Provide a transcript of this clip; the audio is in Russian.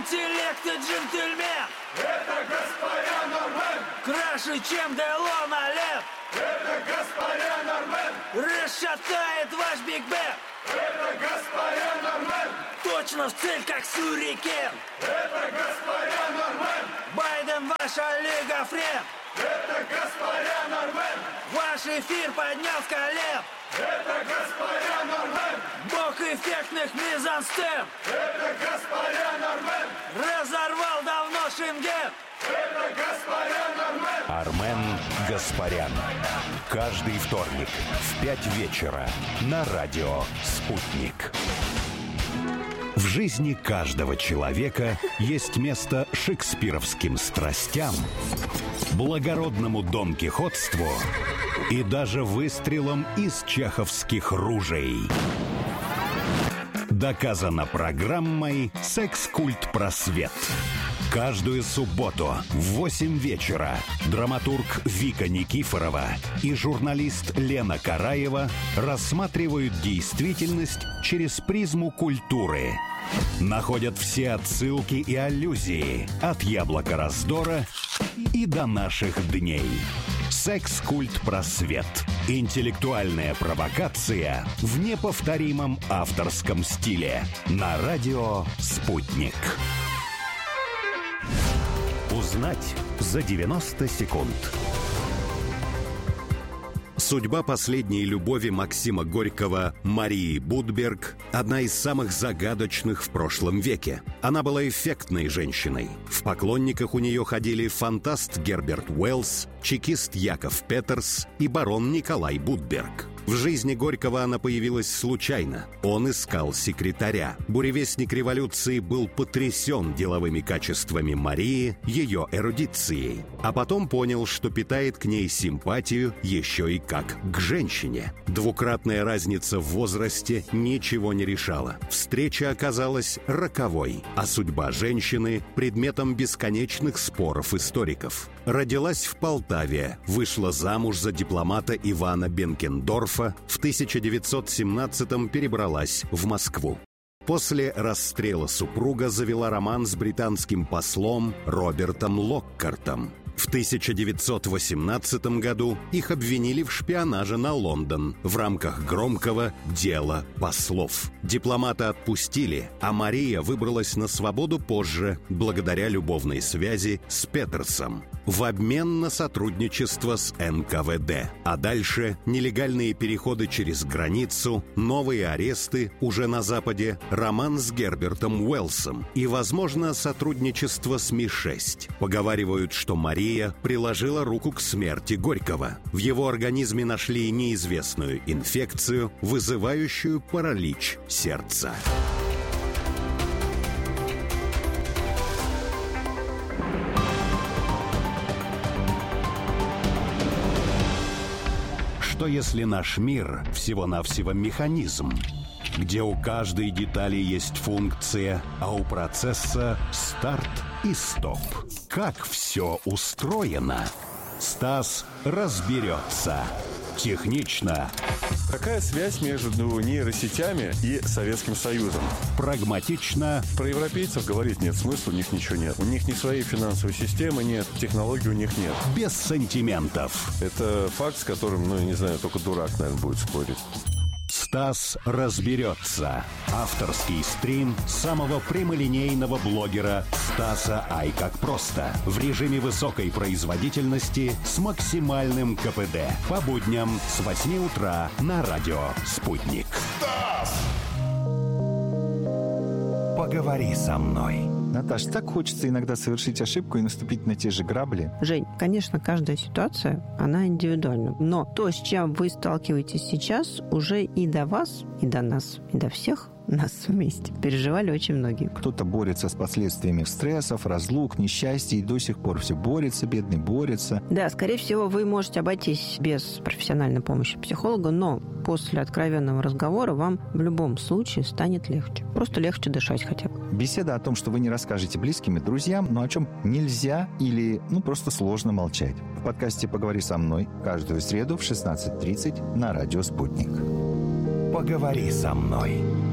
интеллект и джентльмен. Это господин Армен. Краше, чем Делон Алеп. Это господин Армен. Расшатает ваш Биг Бен. Это господин Армен. Точно в цель, как сюрикен. Это господин Армен. Байден ваш олигофрен. Это господин Армен. Ваш эфир поднял с колен. Это господин Армен. Бог эффектных мизансцен. Это господин Армен. Разорвал давно Шенген. Это господин Армен. Армен Гаспарян. Каждый вторник в 5 вечера на радио «Спутник». В жизни каждого человека есть место шекспировским страстям, благородному донкихотству и даже выстрелам из чеховских ружей. Доказано программой «Секс-культ просвет». Каждую субботу в 8 вечера драматург Вика Никифорова и журналист Лена Караева рассматривают действительность через призму культуры. Находят все отсылки и аллюзии от яблока раздора и до наших дней. «Секс-культ просвет». Интеллектуальная провокация в неповторимом авторском стиле. На радио «Спутник». Узнать за 90 секунд. Судьба последней любови Максима Горького, Марии Будберг, одна из самых загадочных в прошлом веке. Она была эффектной женщиной. В поклонниках у нее ходили фантаст Герберт Уэллс, чекист Яков Петерс и барон Николай Будберг. В жизни Горького она появилась случайно. Он искал секретаря. Буревестник революции был потрясен деловыми качествами Марии, ее эрудицией. А потом понял, что питает к ней симпатию еще и как к женщине. Двукратная разница в возрасте ничего не решала. Встреча оказалась роковой, а судьба женщины – предметом бесконечных споров историков. Родилась в Полтаве, вышла замуж за дипломата Ивана Бенкендорфа, в 1917-м перебралась в Москву. После расстрела супруга завела роман с британским послом Робертом Локкартом. В 1918 году их обвинили в шпионаже на Лондон в рамках громкого «Дела послов». Дипломата отпустили, а Мария выбралась на свободу позже, благодаря любовной связи с Петерсом, в обмен на сотрудничество с НКВД. А дальше нелегальные переходы через границу, новые аресты уже на Западе, роман с Гербертом Уэллсом и, возможно, сотрудничество с Ми-6. Поговаривают, что Мария приложила руку к смерти Горького. В его организме нашли неизвестную инфекцию, вызывающую паралич сердца. Что если наш мир всего-навсего механизм, где у каждой детали есть функция, а у процесса старт и стоп? Как все устроено? Стас разберется. Технично. Какая связь между нейросетями и Советским Союзом? Прагматично. Про европейцев говорить нет смысла, у них ничего нет. У них ни своей финансовой системы нет, технологий у них нет. Без сантиментов. Это факт, с которым, я не знаю, только дурак, наверное, будет спорить. Стас разберется. Авторский стрим самого прямолинейного блогера Стаса Ай как просто. В режиме высокой производительности с максимальным КПД. По будням с 8 утра на радио «Спутник». Стас! Поговори со мной. Наташа, так хочется иногда совершить ошибку и наступить на те же грабли. Жень, конечно, каждая ситуация, она индивидуальна. Но то, с чем вы сталкиваетесь сейчас, уже и до вас, и до нас, и до всех нас вместе переживали очень многие. Кто-то борется с последствиями стрессов, разлук, несчастья, и до сих пор все борется, бедный борется. Да, скорее всего, вы можете обойтись без профессиональной помощи психолога, но после откровенного разговора вам в любом случае станет легче. Просто легче дышать хотя бы. Беседа о том, что вы не расскажете близким и друзьям, но о чем нельзя или просто сложно молчать. В подкасте «Поговори со мной» каждую среду в 16:30 на радио «Спутник». Поговори со мной.